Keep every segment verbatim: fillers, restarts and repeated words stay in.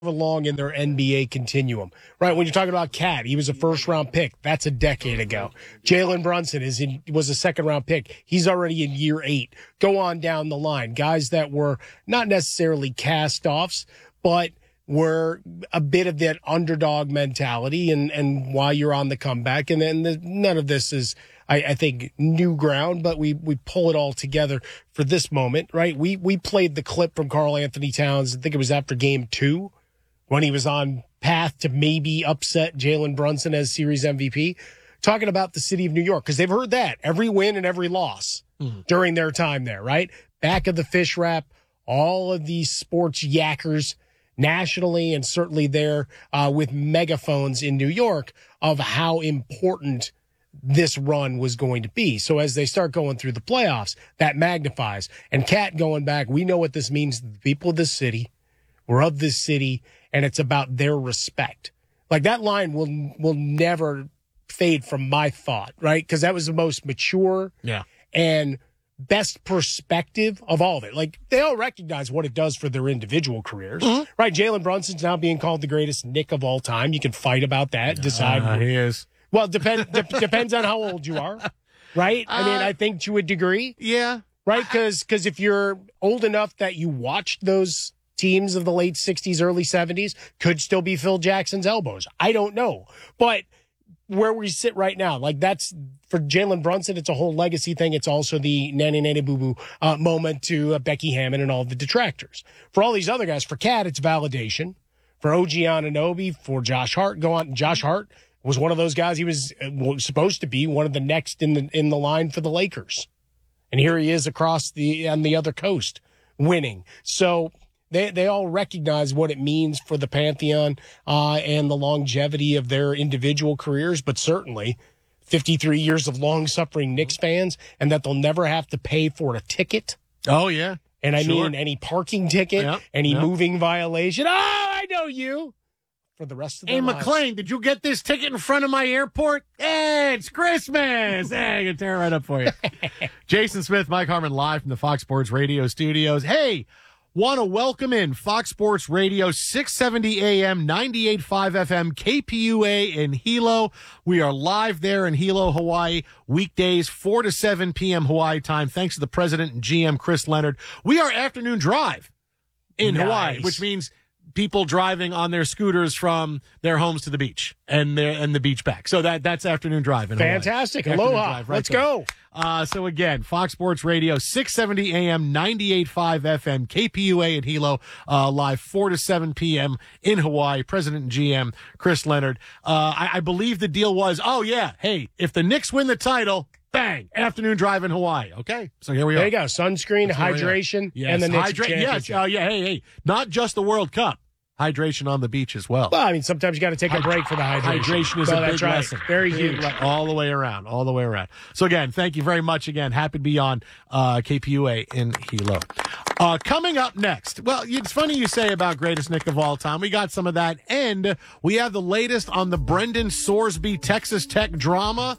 along in their N B A continuum, right? When you're talking about Cat, he was a first round pick. That's a decade ago. Jalen Brunson is in, was a second round pick. He's already in year eight. Go on down the line. Guys that were not necessarily cast offs, but were a bit of that underdog mentality and, and why you're on the comeback. And then the, none of this is, I, I think, new ground, but we, we pull it all together for this moment, right? We, we played the clip from Karl Anthony Towns. I think it was after game two, when he was on path to maybe upset Jalen Brunson as series M V P, talking about the city of New York, because they've heard that every win and every loss mm. during their time there, right? Back of the fish wrap, all of these sports yackers nationally and certainly there uh, with megaphones in New York of how important this run was going to be. So as they start going through the playoffs, that magnifies. And Cat going back, we know what this means to the people of this city. We're of this city, and it's about their respect. Like, that line will will never fade from my thought, right? Because that was the most mature yeah. and best perspective of all of it. Like, they all recognize what it does for their individual careers, mm-hmm. right? Jalen Brunson's now being called the greatest Knick of all time. You can fight about that, decide. Uh, he is. Well, depend, de- depends on how old you are, right? I mean, I think to a degree. Yeah. Right? Because because if you're old enough that you watched those teams of the late sixties, early seventies, could still be Phil Jackson's elbows. I don't know. But where we sit right now, like, that's for Jalen Brunson, it's a whole legacy thing. It's also the nanny nanny boo boo uh, moment to uh, Becky Hammon and all the detractors. For all these other guys, for Cat, it's validation. For O G Anunoby, for Josh Hart, go on. Josh Hart was one of those guys. He was, uh, was supposed to be one of the next in the in the line for the Lakers, and here he is across the on the other coast winning. So They they all recognize what it means for the Pantheon uh, and the longevity of their individual careers, but certainly fifty-three years of long-suffering Knicks fans, and that they'll never have to pay for a ticket. Oh, yeah. And I sure. mean any parking ticket, yep. any yep. moving violation. Oh, I know you. For the rest of the Hey, lives. McClain, did you get this ticket in front of my airport? Hey, it's Christmas. Hey, I can tear it right up for you. Jason Smith, Mike Harmon, live from the Fox Sports Radio studios. Hey, want to welcome in Fox Sports Radio, six seventy A M, ninety-eight point five F M, K P U A in Hilo. We are live there in Hilo, Hawaii, weekdays, four to seven p.m. Hawaii time. Thanks to the president and G M, Chris Leonard. We are afternoon drive in nice. Hawaii, which means people driving on their scooters from their homes to the beach and their and the beach back. So that that's afternoon drive in Hawaii. Fantastic. Afternoon Aloha. drive, right Let's there. go. Uh, so again, Fox Sports Radio, six seventy A M, ninety-eight point five F M, K P U A in Hilo, uh, live four to seven p.m. in Hawaii. President and G M, Chris Leonard. Uh, I, I believe the deal was, oh yeah, hey, if the Knicks win the title, bang, afternoon drive in Hawaii. Okay, so here we are. There you go. Sunscreen, hydration, yes. and the Knicks Hydra- championship. Yes, oh yeah, hey, hey, not just the World Cup. Hydration on the beach as well. Well, I mean, sometimes you got to take a break for the hydration. Hydration is so a that's big right. lesson. Very big huge. Le- all the way around, all the way around. So again, thank you very much again. Happy to be on uh, K P U A in Hilo. Uh, coming up next, well, it's funny you say about greatest Knick of all time. We got some of that, and we have the latest on the Brendan Sorsby Texas Tech drama.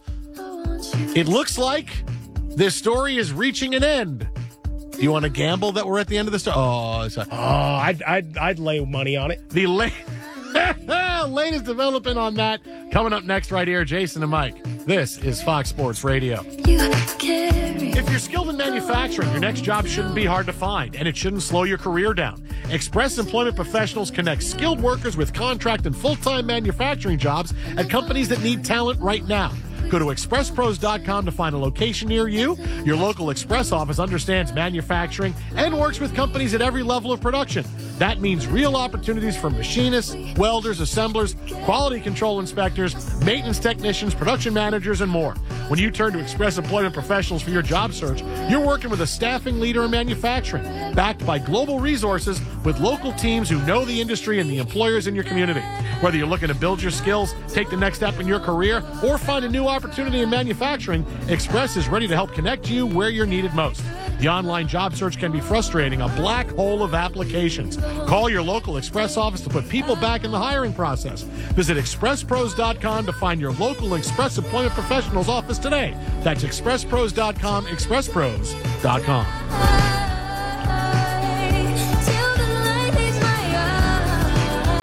It looks like this story is reaching an end. Do you want to gamble that we're at the end of the story? Oh, sorry. Oh, I'd, I'd, I'd lay money on it. The la- latest development on that coming up next right here. Jason and Mike. This is Fox Sports Radio. If you're skilled in manufacturing, your next job shouldn't be hard to find, and it shouldn't slow your career down. Express Employment Professionals connect skilled workers with contract and full-time manufacturing jobs at companies that need talent right now. Go to express pros dot com to find a location near you. Your local Express office understands manufacturing and works with companies at every level of production. That means real opportunities for machinists, welders, assemblers, quality control inspectors, maintenance technicians, production managers, and more. When you turn to Express Employment Professionals for your job search, you're working with a staffing leader in manufacturing, backed by global resources with local teams who know the industry and the employers in your community. Whether you're looking to build your skills, take the next step in your career, or find a new opportunity in manufacturing, Express is ready to help connect you where you're needed most. The online job search can be frustrating, a black hole of applications. Call your local Express office to put people back in the hiring process. Visit express pros dot com to find your local Express Employment Professionals office today. That's express pros dot com, express pros dot com.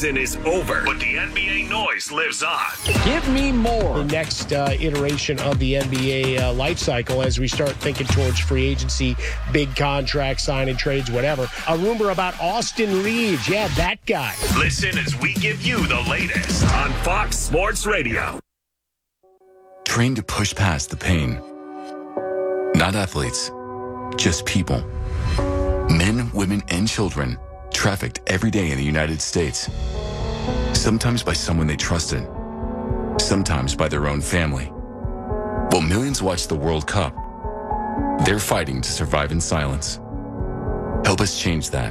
season is over, but the N B A noise lives on. Give me more. The next uh, iteration of the N B A uh, life cycle as we start thinking towards free agency, big contracts, signing trades, whatever. A rumor about Austin Reeves. Yeah, that guy. Listen as we give you the latest on Fox Sports Radio. Trained to push past the pain. Not athletes, just people. Men, women, and children trafficked every day in the United States. Sometimes by someone they trusted, sometimes by their own family. While millions watch the World Cup, they're fighting to survive in silence. Help us change that.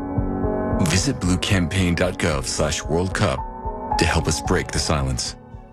Visit bluecampaign.gov slash World Cup to help us break the silence.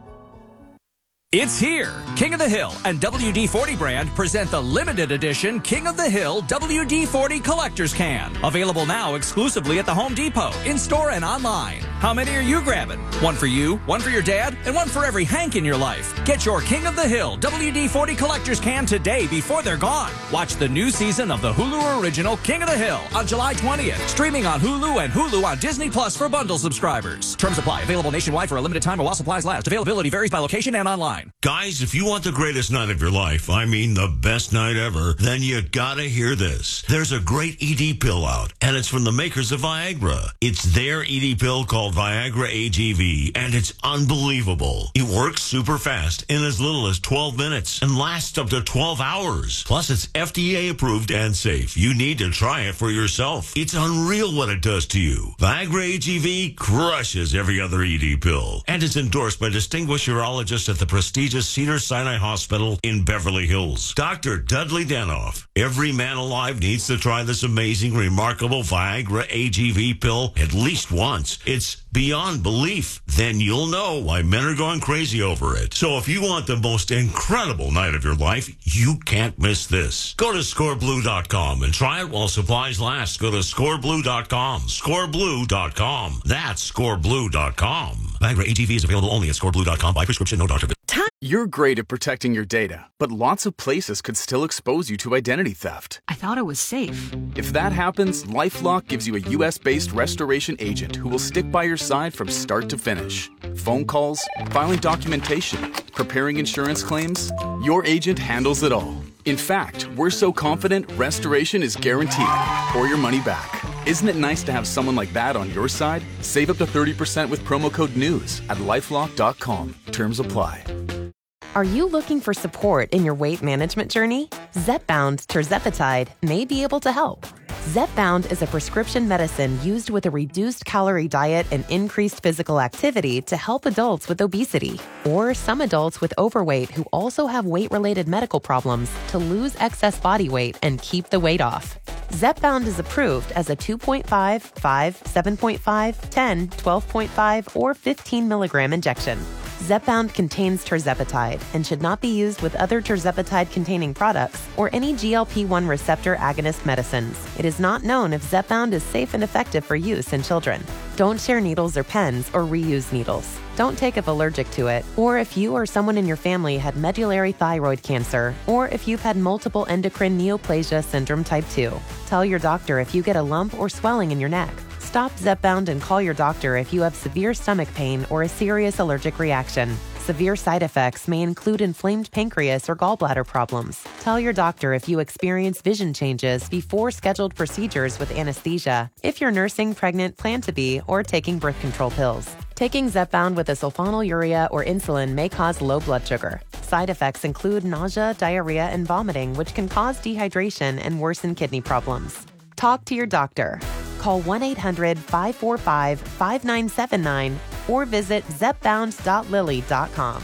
It's here. King of the Hill and W D forty brand present the limited edition King of the Hill W D forty Collector's Can. Available now exclusively at the Home Depot, in-store and online. How many are you grabbing? One for you, one for your dad, and one for every Hank in your life. Get your King of the Hill W D forty Collector's Can today before they're gone. Watch the new season of the Hulu original King of the Hill on July twentieth. Streaming on Hulu and Hulu on Disney Plus for bundle subscribers. Terms apply. Available nationwide for a limited time or while supplies last. Availability varies by location and online. Guys, if you want the greatest night of your life, I mean the best night ever, then you gotta hear this. There's a great E D pill out, and it's from the makers of Viagra. It's their E D pill called Viagra A G V, and it's unbelievable. It works super fast in as little as twelve minutes and lasts up to twelve hours. Plus, it's F D A approved and safe. You need to try it for yourself. It's unreal what it does to you. Viagra A G V crushes every other E D pill, and it's endorsed by distinguished urologists at the prestigious Cedars-Sinai Hospital in Beverly Hills. Doctor Dudley Danoff. Every man alive needs to try this amazing, remarkable Viagra A G V pill at least once. It's beyond belief. Then you'll know why men are going crazy over it. So if you want the most incredible night of your life, you can't miss this. Go to score blue dot com and try it while supplies last. Go to score blue dot com. score blue dot com. That's score blue dot com. Viagra A G V is available only at score blue dot com by prescription, no doctor. You're great at protecting your data, but lots of places could still expose you to identity theft. I thought it was safe. If that happens, LifeLock gives you a U S-based restoration agent who will stick by your side from start to finish. Phone calls, filing documentation, preparing insurance claims, your agent handles it all. In fact, we're so confident restoration is guaranteed or your money back. Isn't it nice to have someone like that on your side? Save up to thirty percent with promo code NEWS at lifelock dot com. Terms apply. Are you looking for support in your weight management journey? Zepbound tirzepatide may be able to help. Zepbound is a prescription medicine used with a reduced calorie diet and increased physical activity to help adults with obesity or some adults with overweight who also have weight-related medical problems to lose excess body weight and keep the weight off. Zepbound is approved as a two point five, five, seven point five, ten, twelve point five, or fifteen milligram injection. Zepbound contains tirzepatide and should not be used with other tirzepatide-containing products or any G L P one receptor agonist medicines. It is not known if Zepbound is safe and effective for use in children. Don't share needles or pens or reuse needles. Don't take if allergic to it, or if you or someone in your family had medullary thyroid cancer, or if you've had multiple endocrine neoplasia syndrome type two. Tell your doctor if you get a lump or swelling in your neck. Stop Zepbound and call your doctor if you have severe stomach pain or a serious allergic reaction. Severe side effects may include inflamed pancreas or gallbladder problems. Tell your doctor if you experience vision changes before scheduled procedures with anesthesia, if you're nursing, pregnant, plan to be, or taking birth control pills. Taking Zepbound with a sulfonylurea or insulin may cause low blood sugar. Side effects include nausea, diarrhea, and vomiting, which can cause dehydration and worsen kidney problems. Talk to your doctor. Call one eight hundred, five four five, five nine seven nine or visit zepbound dot lilly dot com.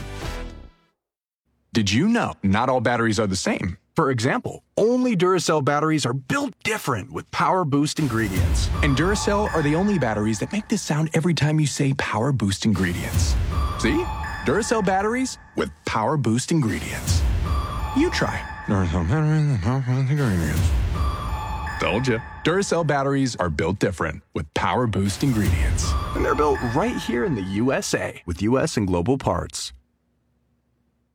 Did you know not all batteries are the same? For example, only Duracell batteries are built different with Power Boost ingredients. And Duracell are the only batteries that make this sound every time you say Power Boost ingredients. See? Duracell batteries with Power Boost ingredients. You try. Duracell batteries with Power Boost ingredients. Told you. Duracell batteries are built different with Power Boost ingredients. And they're built right here in the U S A with U S and global parts.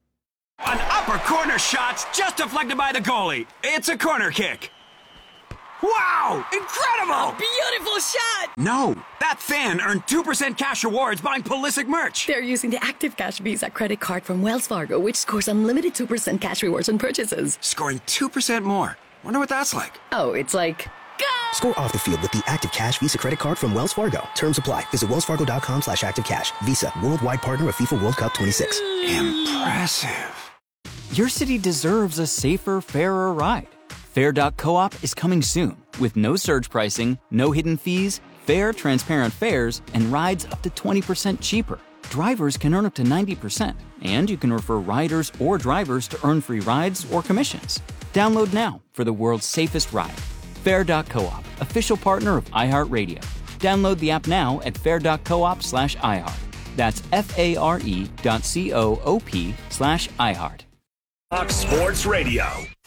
An upper corner shot's just deflected by the goalie. It's a corner kick. Wow! Incredible! Beautiful shot! No, that fan earned two percent cash rewards buying Pulisic merch. They're using the Active Cash Visa credit card from Wells Fargo, which scores unlimited two percent cash rewards on purchases. Scoring two percent more. Wonder what that's like. Oh, it's like... Go! Score off the field with the Active Cash Visa credit card from Wells Fargo. Terms apply. Visit wellsfargo.com slash active cash. Visa, worldwide partner of FIFA World Cup twenty-six. Impressive. Your city deserves a safer, fairer ride. Fair dot coop is coming soon with no surge pricing, no hidden fees, fair, transparent fares, and rides up to twenty percent cheaper. Drivers can earn up to ninety percent, and you can refer riders or drivers to earn free rides or commissions. Download now for the world's safest ride. Fair dot coop, official partner of iHeartRadio. Download the app now at fair dot coop slash iHeart. That's F-A-R-E dot C-O-O-P slash iHeart. Fox Sports Radio.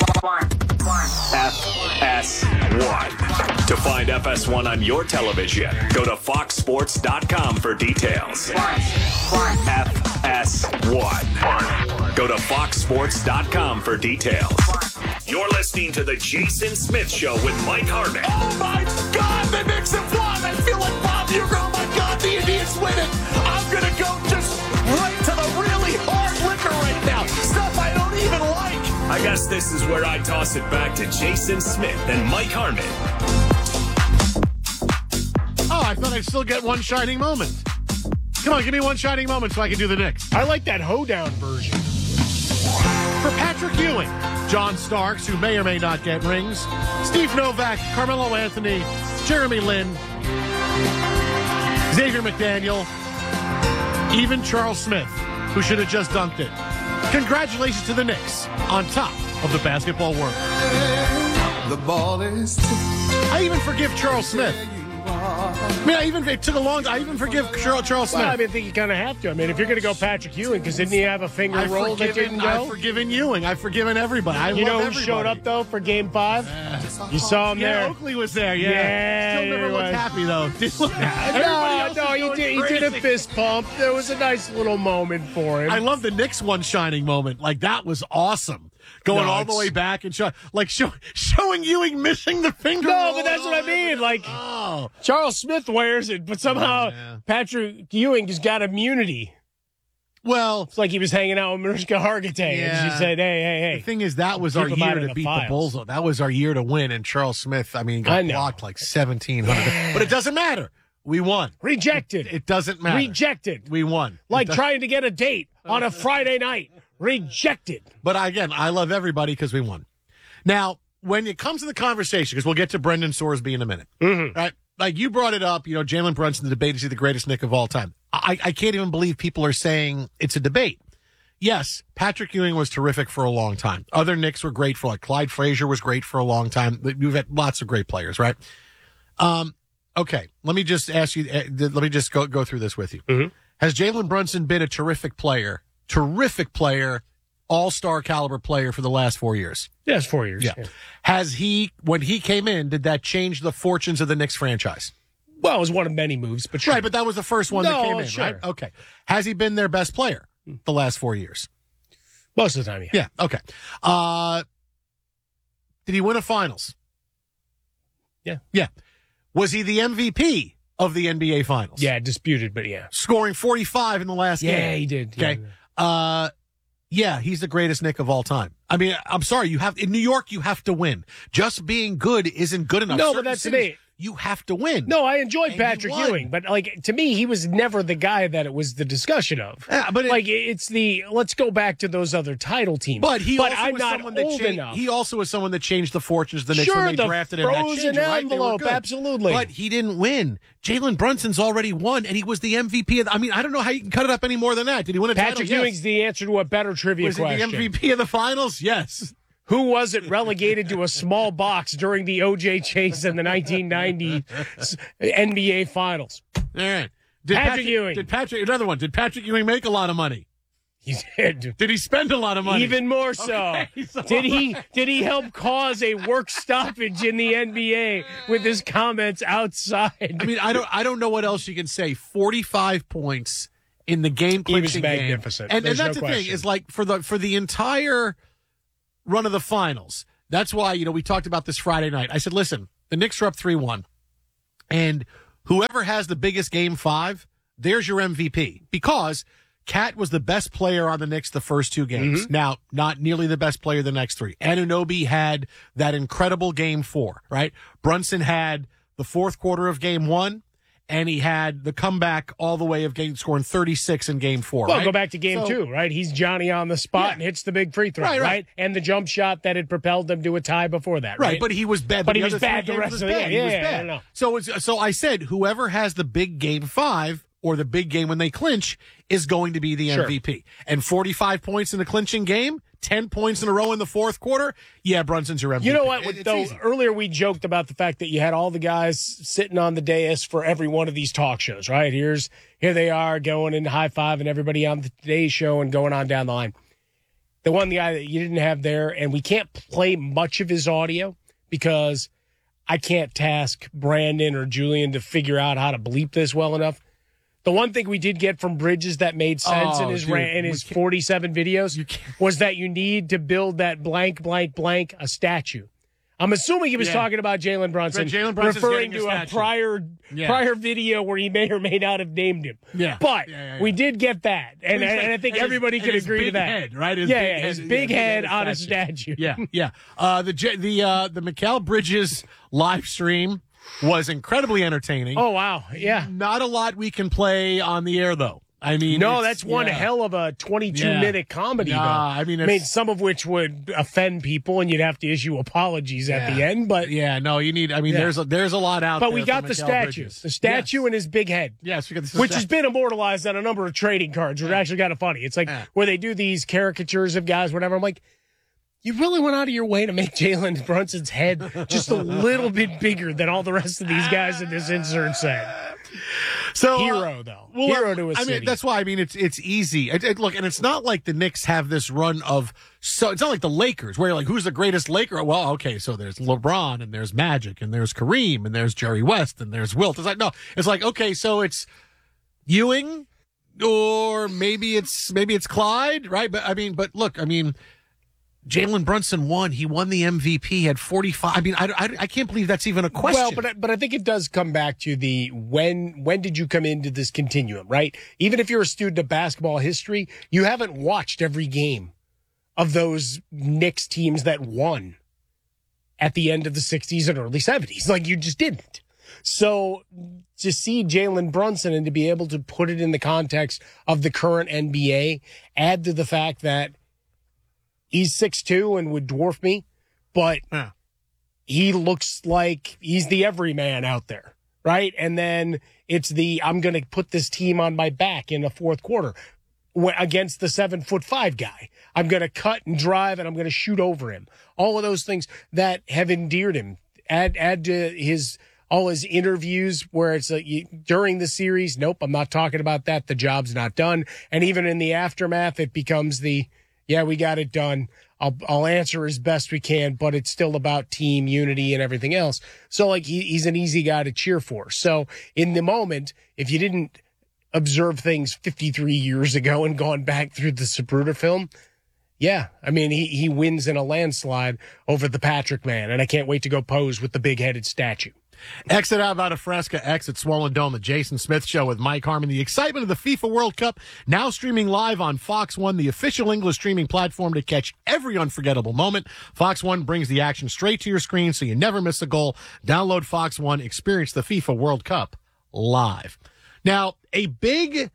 F S one. To find F S one on your television, go to fox sports dot com for details. F S one. Go to fox sports dot com for details. You're listening to The Jason Smith Show with Mike Harmon. Oh, my God, the Knicks have won. I feel like Bob Uecker. Oh, my God, the Indians win it. I'm going to go just right to the really hard liquor right now. Stuff I don't even like. I guess this is where I toss it back to Jason Smith and Mike Harmon. Oh, I thought I'd still get one shining moment. Come on, give me one shining moment so I can do the Knicks. I like that hoedown version. For Patrick Ewing, John Starks, who may or may not get rings, Steve Novak, Carmelo Anthony, Jeremy Lin, Xavier McDaniel, even Charles Smith, who should have just dunked it. Congratulations to the Knicks on top of the basketball world. The ball is I even forgive Charles Smith. I mean, I even it took a long. I even forgive Charles, Charles Smith. Well, I mean, I think you kind of have to. I mean, if you're going to go Patrick Ewing, because didn't he have a finger I've roll that didn't go? I've forgiven Ewing. I've forgiven everybody. I you love know who everybody. showed up though for Game Five? Uh, you saw him yeah, there. Oakley was there. Yeah, yeah still never looked was. happy though. Did look, no, no, he did. He did a fist pump. There was a nice little moment for him. I love the Knicks one shining moment. Like that was awesome. Going no, all the way back and show, like show, showing Ewing missing the finger. No, roll but that's what I mean. Like oh. Charles Smith wears it, but somehow oh, yeah. Patrick Ewing has got immunity. Well, it's like he was hanging out with Mariska Hargitay, yeah. and she said, "Hey, hey, hey." The thing is, that was our year to the beat files. the Bulls. Though. That was our year to win, and Charles Smith, I mean, got blocked like seventeen hundred. Yeah. But it doesn't matter. We won. Rejected. It, it doesn't matter. Rejected. We won. Like trying to get a date on a Friday night. Rejected. But again, I love everybody because we won. Now, when it comes to the conversation, because we'll get to Brendan Sorsby in a minute, mm-hmm. right? Like you brought it up, you know, Jalen Brunson, the debate is he the greatest Knick of all time. I, I can't even believe people are saying it's a debate. Yes, Patrick Ewing was terrific for a long time. Other Knicks were great for like Clyde Frazier was great for a long time. We've had lots of great players, right? Um, okay, let me just ask you. Uh, let me just go go through this with you. Mm-hmm. Has Jalen Brunson been a terrific player? Terrific player, all-star caliber player for the last four years? Yes, four years. Yeah. yeah. Has he, when he came in, did that change the fortunes of the Knicks franchise? Well, it was one of many moves, but sure. Right, but that was the first one no, that came in, sure. right? Okay. Has he been their best player the last four years? Most of the time, yeah. Yeah, okay. Uh, did he win a finals? Yeah. Yeah. Was he the M V P of the N B A Finals? Yeah, disputed, but yeah. Scoring forty-five in the last yeah, game. Yeah, he did. Okay. Yeah. Uh, yeah, he's the greatest Knick of all time. I mean, I'm sorry, you have in New York, you have to win. Just being good isn't good enough. No, Certain but that's cities, me. You have to win. No, I enjoyed and Patrick Ewing, but like to me, he was never the guy that it was the discussion of. Yeah, but it, like it's the let's go back to those other title teams. But he but also I'm was not someone that old changed, enough. He also was someone that changed the fortunes of the Knicks sure, when they the drafted him. That frozen changed, right? envelope, absolutely. But he didn't win. Jalen Brunson's already won, and he was the M V P. Of the, I mean, I don't know how you can cut it up any more than that. Did he win a Patrick title? Ewing's yes. the answer to a better trivia was question. Was he the M V P of the finals? Yes. Who was it relegated to a small box during the O J chase in the nineteen ninety N B A Finals? All right. Did Patrick, Patrick Ewing. Did Patrick, another one, did Patrick Ewing make a lot of money? He did. Did he spend a lot of money? Even more so. Okay, so did he Did he help cause a work stoppage in the N B A with his comments outside? I mean, I don't I don't know what else you can say. forty-five points in the game He was clinching magnificent. game. And, and There's that's no the question. thing, is like for the for the entire run of the finals. That's why, you know, we talked about this Friday night. I said, listen, The Knicks are up three one. And whoever has the biggest game five, there's your M V P. Because Cat was the best player on the Knicks the first two games. Mm-hmm. Now, not nearly the best player the next three. Anunoby had that incredible game four, right? Brunson had the fourth quarter of game one, and he had the comeback all the way of game scoring thirty-six in game four. Well, right? go back to game so, two, right? He's Johnny on the spot yeah. and hits the big free throw, right, right? right? And the jump shot that had propelled them to a tie before that, right? Right, but he was bad. But he was bad the rest of the game. Yeah, yeah, yeah, I don't know. So, it's, so I said whoever has the big game five or the big game when they clinch is going to be the sure. M V P. And forty-five points in the clinching game, ten points in a row in the fourth quarter, yeah, Brunson's your M V P. You know what, it, though, easy. Earlier we joked about the fact that you had all the guys sitting on the dais for every one of these talk shows, right? Here's Here they are going in high-fiving everybody on the Today Show and going on down the line. The one guy that you didn't have there, and we can't play much of his audio because I can't task Brandon or Julian to figure out how to bleep this well enough. The one thing we did get from Bridges that made sense oh, in his dude, ran, in his forty-seven videos was that you need to build that blank, blank, blank, a statue. I'm assuming he was yeah. talking about Jalen Brunson, Jalen Brunson's referring to a, a prior yeah. prior video where he may or may not have named him. Yeah. But yeah, yeah, yeah. we did get that, and, and, and I think and everybody his, could his agree big to that. Head, right? His yeah, big yeah, head, his big yeah, head yeah, on a statue. statue. Yeah, yeah. Uh, the the uh, the Mikal Bridges live stream was incredibly entertaining. Oh wow, yeah. Not a lot we can play on the air though. I mean, no, that's one yeah. hell of a twenty-two yeah. minute comedy. Nah, though. I mean, I mean, some of which would offend people, and you'd have to issue apologies yeah. at the end. But yeah, no, you need. I mean, yeah. there's a, there's a lot out. But there we got the Mikal statue, Bridges. the statue yes. and his big head. Yes, we got the which statue. has been immortalized on a number of trading cards. Which yeah. are actually kind of funny. It's like yeah. where they do these caricatures of guys, whatever. I'm like, you really went out of your way to make Jalen Brunson's head just a little bit bigger than all the rest of these guys in this insert set. So hero uh, though, well, hero to a I city. mean, that's why I mean it's it's easy. It, it, look, and it's not like the Knicks have this run of so. It's not like the Lakers where you're like, who's the greatest Laker? Well, okay, so there's LeBron and there's Magic and there's Kareem and there's Jerry West and there's Wilt. It's like no, it's like okay, so it's Ewing or maybe it's maybe it's Clyde, right? But I mean, but look, I mean. Jalen Brunson won. He won the M V P. Had forty-five. I mean, I, I, I can't believe that's even a question. Well, but I- but I think it does come back to the when when did you come into this continuum, right? Even if you're a student of basketball history, you haven't watched every game of those Knicks teams that won at the end of the sixties and early seventies. Like you just didn't. So to see Jalen Brunson and to be able to put it in the context of the current N B A, add to the fact that he's six two and would dwarf me, but yeah. he looks like he's the everyman out there, right? And then it's the, I'm going to put this team on my back in the fourth quarter against the seven foot five guy. I'm going to cut and drive and I'm going to shoot over him. All of those things that have endeared him. Add, add to his, all his interviews where it's like during the series, nope, I'm not talking about that. The job's not done. And even in the aftermath, it becomes the, yeah, we got it done. I'll I'll answer as best we can, but it's still about team unity and everything else. So, like, he, he's an easy guy to cheer for. So, in the moment, if you didn't observe things fifty-three years ago and gone back through the Zapruder film, yeah, I mean, he, he wins in a landslide over the Patrick man, and I can't wait to go pose with the big-headed statue. Exit out about a Fresca, exit Swollen Dome, the Jason Smith Show with Mike Harmon. The excitement of the FIFA World Cup now streaming live on Fox One, the official English streaming platform to catch every unforgettable moment. Fox One brings the action straight to your screen so you never miss a goal. Download Fox One, experience the FIFA World Cup live. Now, a big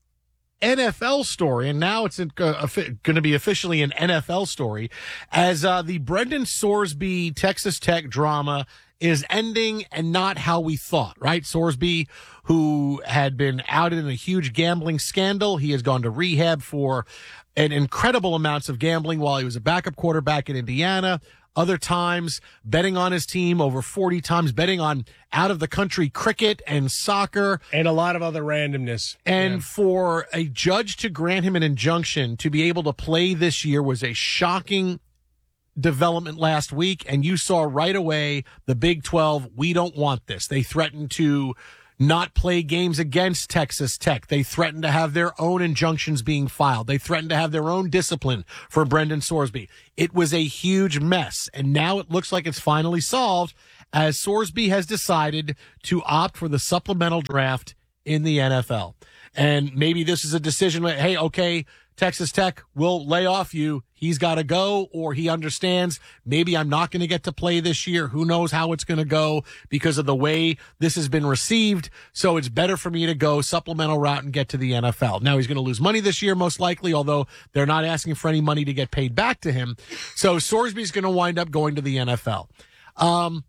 N F L story, and now it's uh, going to be officially an N F L story, as uh, the Brendan Sorsby Texas Tech drama is ending and not how we thought, right? Sorsby, who had been outed in a huge gambling scandal, he has gone to rehab for an incredible amounts of gambling while he was a backup quarterback in Indiana. Other times, betting on his team over forty times, betting on out-of-the-country cricket and soccer. And a lot of other randomness. And yeah. for a judge to grant him an injunction to be able to play this year was a shocking development last week, and you saw right away the Big twelve, we don't want this. They threatened to not play games against Texas Tech. They threatened to have their own injunctions being filed. They threatened to have their own discipline for Brendan Sorsby. It was a huge mess, and now it looks like it's finally solved as Sorsby has decided to opt for the supplemental draft in the N F L. And maybe this is a decision where, hey, okay, Texas Tech will lay off you. He's got to go, or he understands maybe I'm not going to get to play this year. Who knows how it's going to go because of the way this has been received. So it's better for me to go supplemental route and get to the N F L. Now he's going to lose money this year, most likely, although they're not asking for any money to get paid back to him. So Sorsby's going to wind up going to the N F L. Um,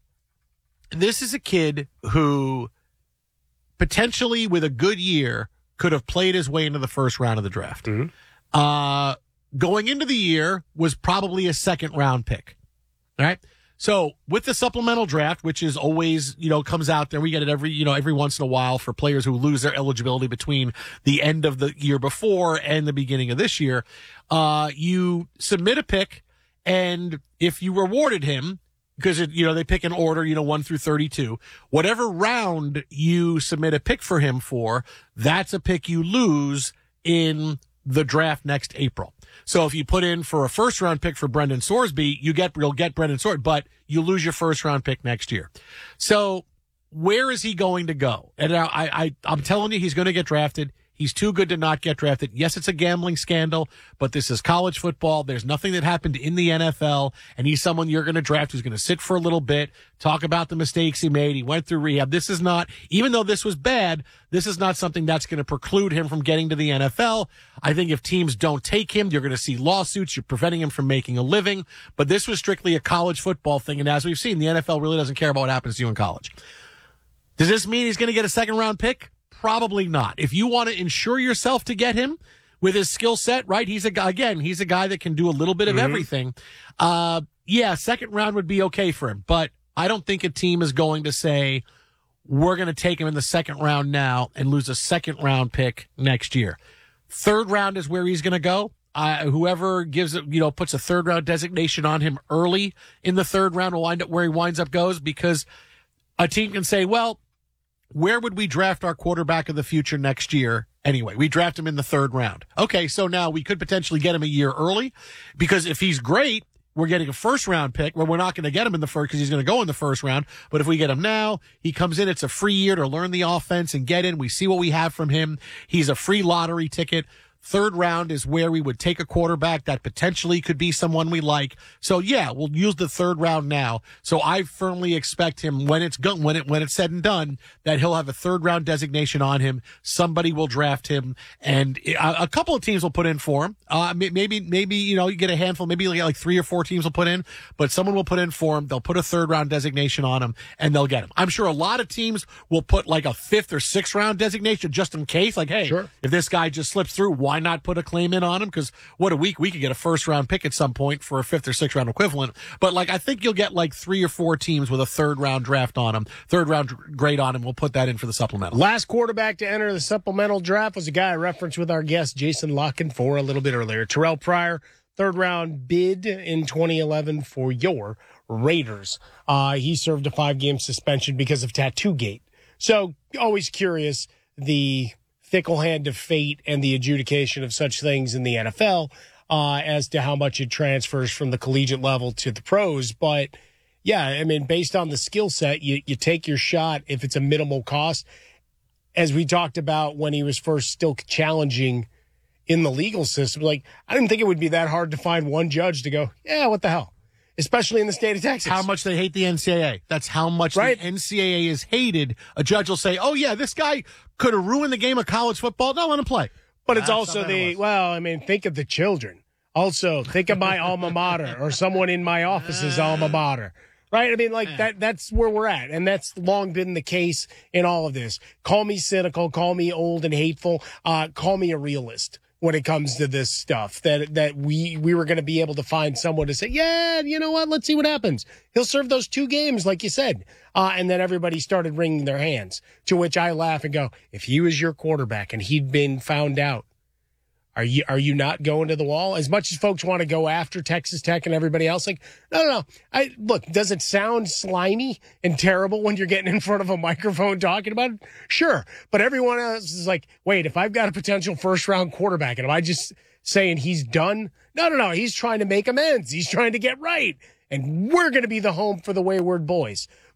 this is a kid who potentially with a good year could have played his way into the first round of the draft. Mm-hmm. Uh, going into the year was probably a second round pick. All right. So with the supplemental draft, which is always, you know, comes out there, we get it every, you know, every once in a while for players who lose their eligibility between the end of the year before and the beginning of this year. Uh, you submit a pick, and if you rewarded him, because, it, you know, they pick an order, you know, one through thirty-two, whatever round you submit a pick for him for, that's a pick you lose in the draft next April. So if you put in for a first round pick for Brendan Sorsby, you get, you'll get Brendan Sorsby, but you lose your first round pick next year. So where is he going to go? And I, I, I'm telling you, he's going to get drafted. He's too good to not get drafted. Yes, it's a gambling scandal, but this is college football. There's nothing that happened in the N F L, and he's someone you're going to draft who's going to sit for a little bit, talk about the mistakes he made. He went through rehab. This is not, even though this was bad, this is not something that's going to preclude him from getting to the N F L. I think if teams don't take him, you're going to see lawsuits. You're preventing him from making a living. But this was strictly a college football thing, and as we've seen, the N F L really doesn't care about what happens to you in college. Does this mean he's going to get a second round pick? Probably not. If you want to insure yourself to get him with his skill set, right? He's a guy, again, he's a guy that can do a little bit of mm-hmm. everything. Uh, yeah, second round would be okay for him, but I don't think a team is going to say, we're going to take him in the second round now and lose a second round pick next year. Third round is where he's going to go. Uh, whoever gives it, you know, puts a third round designation on him early in the third round will wind up where he winds up goes, because a team can say, well, where would we draft our quarterback of the future next year? Anyway, we draft him in the third round. Okay, so now we could potentially get him a year early, because if he's great, we're getting a first round pick. Well, we're not going to get him in the first because he's going to go in the first round. But if we get him now, he comes in. It's a free year to learn the offense and get in. We see what we have from him. He's a free lottery ticket. Third round is where we would take a quarterback that potentially could be someone we like. So yeah, we'll use the third round now. So I firmly expect him, when it's go- when it when it's said and done, that he'll have a third round designation on him. Somebody will draft him, and a, a couple of teams will put in for him. Uh, maybe maybe you know you get a handful, maybe like, like three or four teams will put in, but someone will put in for him. They'll put a third round designation on him, and they'll get him. I'm sure a lot of teams will put like a fifth or sixth round designation just in case. Like, hey, sure. If this guy just slips through, why not put a claim in on him? Because what a week we could get a first round pick at some point for a fifth or sixth round equivalent. But like, I think you'll get like three or four teams with a third round draft on him, third round grade on him. We'll put that in for the supplemental. Last quarterback to enter the supplemental draft was a guy I referenced with our guest Jason Locken for a little bit earlier. Terrell Pryor, third round bid in twenty eleven for your Raiders. Uh, he served a five game suspension because of Tattoo Gate. So always curious, the fickle hand of fate and the adjudication of such things in the N F L uh, as to how much it transfers from the collegiate level to the pros. But, yeah, I mean, based on the skill set, you, you take your shot if it's a minimal cost. As we talked about when he was first still challenging in the legal system, like, I didn't think it would be that hard to find one judge to go, yeah, what the hell? Especially in the state of Texas. How much they hate the N C double A. That's how much right? the N C double A is hated. A judge will say, oh, yeah, this guy could have ruined the game of college football. No, let him play. But it's That's also the, well, I mean, think of the children. Also, think of my alma mater or someone in my office's alma mater. Right? I mean, like, that. that's where we're at. And that's long been the case in all of this. Call me cynical. Call me old and hateful. Uh, call me a realist when it comes to this stuff, that that we we were going to be able to find someone to say, yeah, you know what, let's see what happens. He'll serve those two games, like you said. Uh, and then everybody started wringing their hands, to which I laugh and go, if he was your quarterback and he'd been found out, are you are you not going to the wall? As much as folks want to go after Texas Tech and everybody else, like, no, no, no. I, look, does it sound slimy and terrible when you're getting in front of a microphone talking about it? Sure. But everyone else is like, wait, if I've got a potential first-round quarterback, and am I just saying he's done? No, no, no. He's trying to make amends. He's trying to get right. And we're going to be the home for the wayward boys.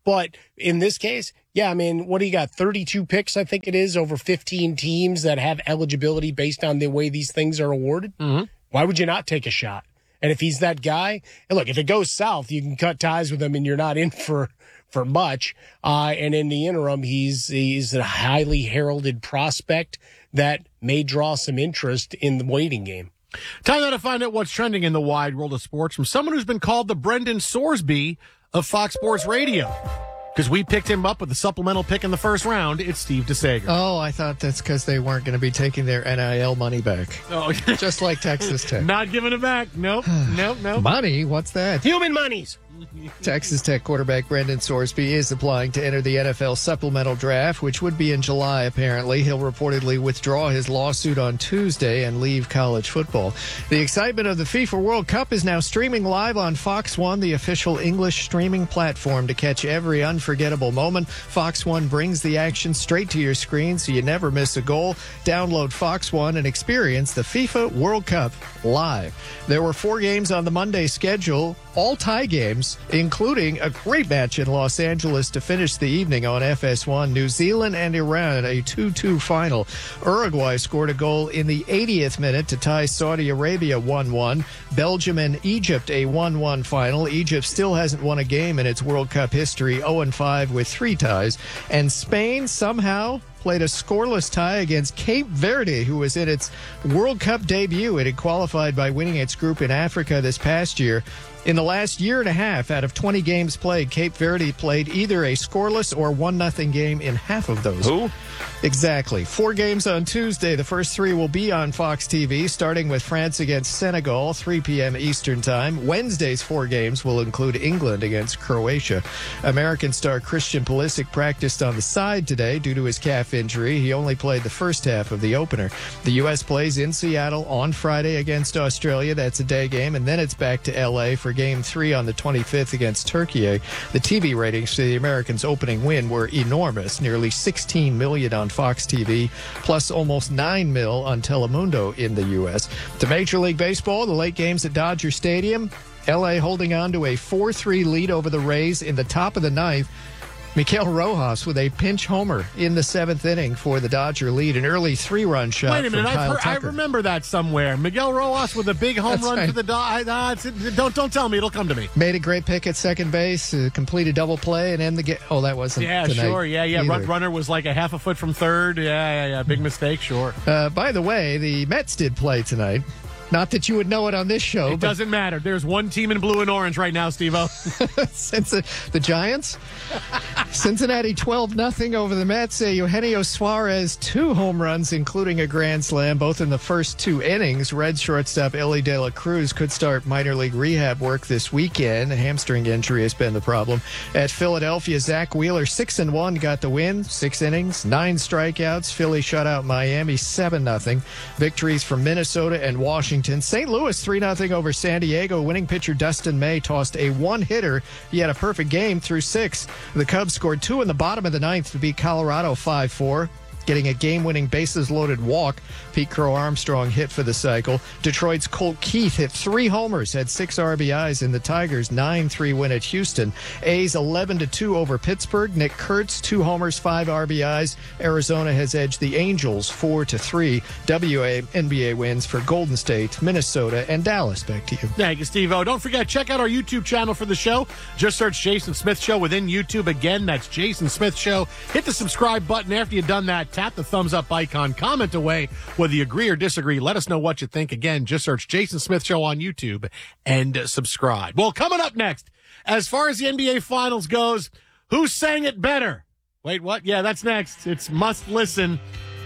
But in this case, yeah, I mean, what do you got? thirty-two picks, I think it is, over fifteen teams that have eligibility based on the way these things are awarded. Mm-hmm. Why would you not take a shot? And if he's that guy, and look, if it goes south, you can cut ties with him and you're not in for for much. Uh, and in the interim, he's he's a highly heralded prospect that may draw some interest in the waiting game. Time now to find out what's trending in the wide world of sports from someone who's been called the Brendan Sorsby of Fox Sports Radio. Because we picked him up with a supplemental pick in the first round. It's Steve DeSager. Oh, I thought that's because they weren't going to be taking their N I L money back. Oh, just like Texas Tech. Not giving it back. Nope. nope. Nope. Money? What's that? Human monies. Texas Tech quarterback Brendan Sorsby is applying to enter the N F L supplemental draft, which would be in July, apparently. He'll reportedly withdraw his lawsuit on Tuesday and leave college football. The excitement of the FIFA World Cup is now streaming live on Fox One, the official English streaming platform. To catch every unforgettable moment, Fox One brings the action straight to your screen so you never miss a goal. Download Fox One and experience the FIFA World Cup live. There were four games on the Monday schedule, all tie games, including a great match in Los Angeles to finish the evening on F S one. New Zealand and Iran, a two two final. Uruguay scored a goal in the eightieth minute to tie Saudi Arabia one one. Belgium and Egypt, a one one final. Egypt still hasn't won a game in its World Cup history, oh and five with three ties. And Spain somehow played a scoreless tie against Cape Verde, who was in its World Cup debut. It had qualified by winning its group in Africa this past year. In the last year and a half, out of twenty games played, Cape Verde played either a scoreless or one nothing game in half of those. Who? Exactly. Four games on Tuesday. The first three will be on Fox T V, starting with France against Senegal, three p.m. Eastern Time. Wednesday's four games will include England against Croatia. American star Christian Pulisic practiced on the side today due to his calf injury. He only played the first half of the opener. The U S plays in Seattle on Friday against Australia. That's a day game, and then it's back to L A for Game three on the twenty-fifth against Turkey. The T V ratings for the Americans' opening win were enormous, nearly sixteen million on Fox T V, plus almost nine mil on Telemundo in the U S. To Major League Baseball, the late games at Dodger Stadium, L A holding on to a four three lead over the Rays in the top of the ninth. Miguel Rojas with a pinch homer in the seventh inning for the Dodger lead, an early three-run shot. Wait a minute, from Kyle I've heard, I remember that somewhere. Miguel Rojas with a big home That's run right. to the Dodgers. Uh, don't don't tell me, it'll come to me. Made a great pick at second base, uh, completed double play, and end the game. Oh, that wasn't Yeah, tonight sure. Yeah, yeah. either. Run, runner was like a half a foot from third. Yeah, yeah, yeah. Big mistake. Sure. Uh, by the way, the Mets did play tonight. Not that you would know it on this show. It but doesn't matter. There's one team in blue and orange right now, Steve-O. Since the, the Giants, Cincinnati twelve nothing over the Mets. Uh, Eugenio Suarez, two home runs, including a grand slam, both in the first two innings. Red shortstop Ellie De La Cruz could start minor league rehab work this weekend. A hamstring injury has been the problem. At Philadelphia, Zach Wheeler, six and one, got the win. Six innings, nine strikeouts. Philly shut out Miami, seven nothing. Victories from Minnesota and Washington. Saint Louis three nothing over San Diego. Winning pitcher Dustin May tossed a one-hitter. He had a perfect game through six. The Cubs scored two in the bottom of the ninth to beat Colorado five four. Getting a game-winning bases-loaded walk. Pete Crow Armstrong hit for the cycle. Detroit's Colt Keith hit three homers, had six R B Is in the Tigers' nine three win at Houston. A's eleven to two over Pittsburgh. Nick Kurtz, two homers, five R B Is. Arizona has edged the Angels four to three. W A N B A wins for Golden State, Minnesota, and Dallas. Back to you. Thank you, Steve-O. Don't forget, check out our YouTube channel for the show. Just search Jason Smith Show within YouTube. Again, that's Jason Smith Show. Hit the subscribe button. After you've done that, tap the thumbs up icon. Comment away whether you agree or disagree. Let us know what you think. Again, just search Jason Smith Show on YouTube and subscribe. Well, coming up next, as far as the N B A Finals goes, who sang it better? Wait, what? Yeah, that's next. It's Must Listen.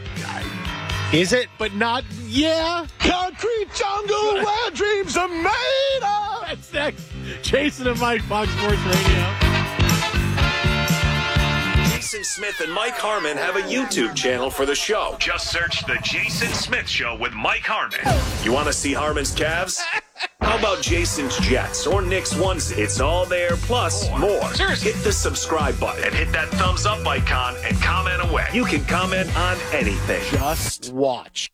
Is it? But not, yeah. Concrete jungle where dreams are made of. That's next. Jason and Mike, Fox Sports Radio. Jason Smith and Mike Harmon have a YouTube channel for the show. Just search The Jason Smith Show with Mike Harmon. You want to see Harmon's calves? How about Jason's Jets or Nick's onesie? It's all there, plus more. Seriously. Hit the subscribe button and hit that thumbs up icon and comment away. You can comment on anything. Just watch.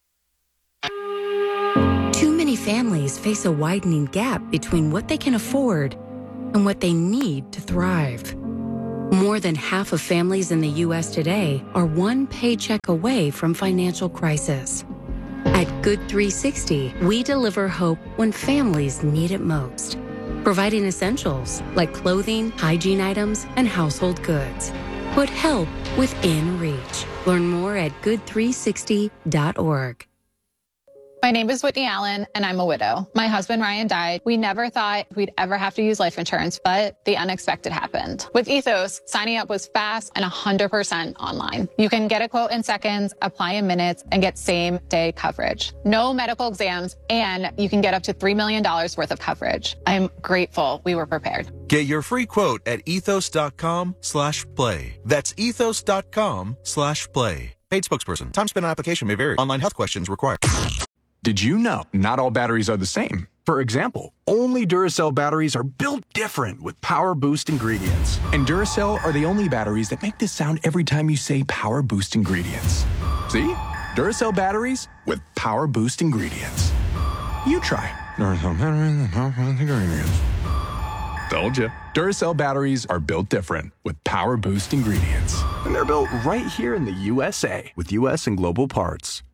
Too many families face a widening gap between what they can afford and what they need to thrive. More than half of families in the U S today are one paycheck away from financial crisis. At Good three sixty, we deliver hope when families need it most, providing essentials like clothing, hygiene items, and household goods. Put help within reach. Learn more at good three sixty dot org. My name is Whitney Allen, and I'm a widow. My husband, Ryan, died. We never thought we'd ever have to use life insurance, but the unexpected happened. With Ethos, signing up was fast and one hundred percent online. You can get a quote in seconds, apply in minutes, and get same-day coverage. No medical exams, and you can get up to three million dollars worth of coverage. I'm grateful we were prepared. Get your free quote at ethos.com slash play. That's ethos.com slash play. Paid spokesperson. Time spent on application may vary. Online health questions required. Did you know not all batteries are the same? For example, only Duracell batteries are built different with Power Boost ingredients. And Duracell are the only batteries that make this sound every time you say Power Boost ingredients. See? Duracell batteries with Power Boost ingredients. You try. Duracell batteries with Power Boost ingredients. Told you. Duracell batteries are built different with Power Boost ingredients. And they're built right here in the U S A with U S and global parts.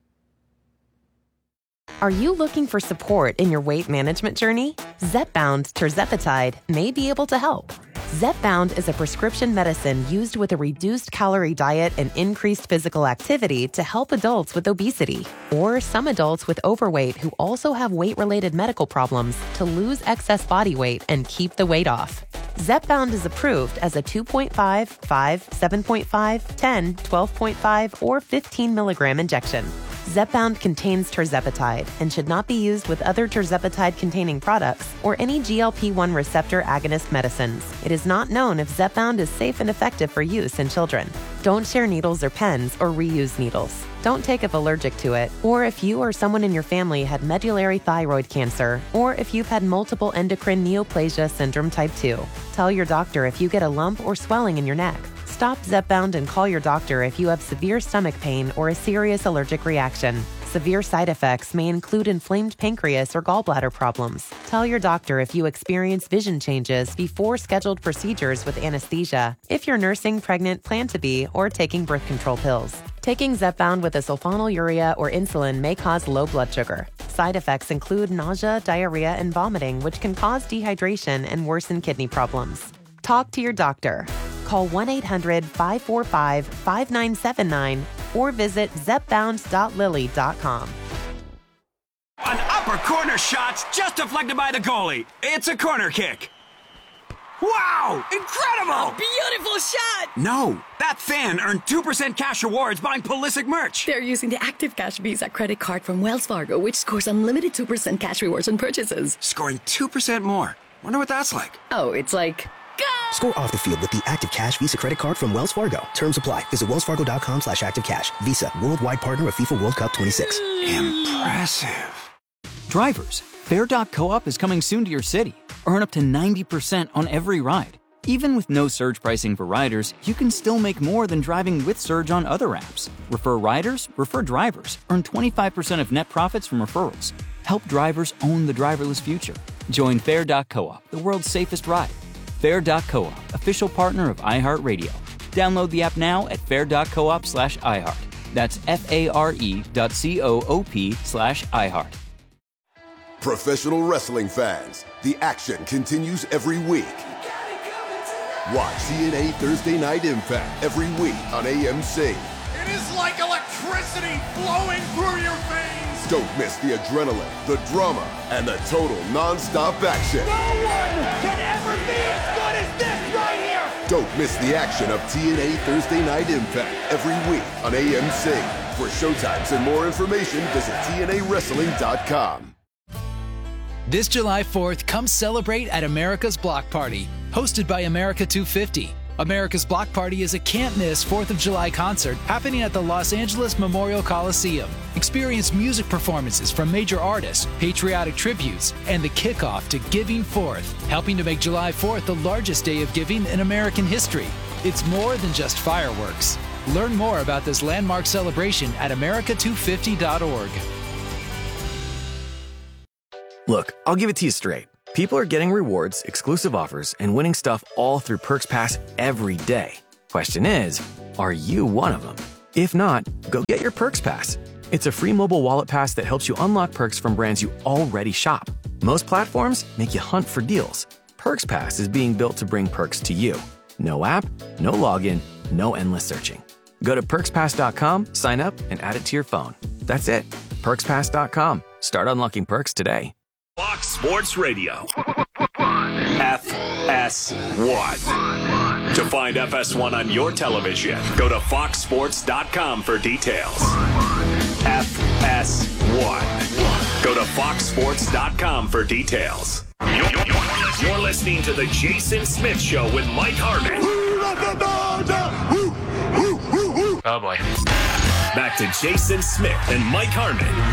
Are you looking for support in your weight management journey? Zepbound tirzepatide may be able to help. Zepbound is a prescription medicine used with a reduced calorie diet and increased physical activity to help adults with obesity or some adults with overweight who also have weight-related medical problems to lose excess body weight and keep the weight off. Zepbound is approved as a two point five, five, seven point five, ten, twelve point five, or fifteen milligram injection. Zepbound contains tirzepatide and should not be used with other tirzepatide-containing products or any G L P one receptor agonist medicines. It is not known if Zepbound is safe and effective for use in children. Don't share needles or pens or reuse needles. Don't take if allergic to it, or if you or someone in your family had medullary thyroid cancer, or if you've had multiple endocrine neoplasia syndrome type two. Tell your doctor if you get a lump or swelling in your neck. Stop Zepbound and call your doctor if you have severe stomach pain or a serious allergic reaction. Severe side effects may include inflamed pancreas or gallbladder problems. Tell your doctor if you experience vision changes before scheduled procedures with anesthesia, if you're nursing, pregnant, plan to be, or taking birth control pills. Taking Zepbound with a sulfonylurea or insulin may cause low blood sugar. Side effects include nausea, diarrhea, and vomiting, which can cause dehydration and worsen kidney problems. Talk to your doctor. Call one eight hundred, five four five, five nine seven nine or visit zepbound dot lilly dot com. An upper corner shot's just deflected by the goalie. It's a corner kick. Wow! Incredible! Beautiful shot! No, that fan earned two percent cash rewards buying Pulisic merch. They're using the Active Cash Visa credit card from Wells Fargo, which scores unlimited two percent cash rewards on purchases. Scoring two percent more. Wonder what that's like. Oh, it's like... Score off the field with the Active Cash Visa credit card from Wells Fargo. Terms apply. Visit wellsfargo.com slash active cash. Visa, worldwide partner of FIFA World Cup twenty-six. Impressive. Drivers, Fair dot co-op is coming soon to your city. Earn up to ninety percent on every ride. Even with no surge pricing for riders, you can still make more than driving with Surge on other apps. Refer riders, refer drivers. Earn twenty-five percent of net profits from referrals. Help drivers own the driverless future. Join Fair dot co-op, the world's safest ride. Fair dot co-op, official partner of iHeartRadio. Download the app now at fair.coop slash iHeart. That's F-A-R-E dot C-O-O-P slash iHeart. Professional wrestling fans, the action continues every week. Watch T N A Thursday Night Impact every week on A M C. It is like electricity flowing through your veins. Don't miss the adrenaline, the drama, and the total non-stop action. No one can ever be as good as this right here. Don't miss the action of T N A Thursday Night Impact every week on A M C. For showtimes and more information, visit T N A wrestling dot com. This July fourth, come celebrate at America's Block Party, hosted by America two fifty. America's Block Party is a can't-miss fourth of July concert happening at the Los Angeles Memorial Coliseum. Experience music performances from major artists, patriotic tributes, and the kickoff to Giving Fourth, helping to make July fourth the largest day of giving in American history. It's more than just fireworks. Learn more about this landmark celebration at America two fifty dot org. Look, I'll give it to you straight. People are getting rewards, exclusive offers, and winning stuff all through Perks Pass every day. Question is, are you one of them? If not, go get your Perks Pass. It's a free mobile wallet pass that helps you unlock perks from brands you already shop. Most platforms make you hunt for deals. Perks Pass is being built to bring perks to you. No app, no login, no endless searching. Go to perks pass dot com, sign up, and add it to your phone. That's it. perks pass dot com. Start unlocking perks today. Fox Sports Radio. F S one. To find F S one on your television, go to fox sports dot com for details. F S one. Go to fox sports dot com for details. You're, you're, you're listening to The Jason Smith Show with Mike Harmon. Oh, boy. Back to Jason Smith and Mike Harmon.